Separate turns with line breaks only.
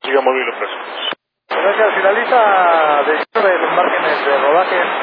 Siga móvil, preso.
Gracias, finaliza de los márgenes de rodaje.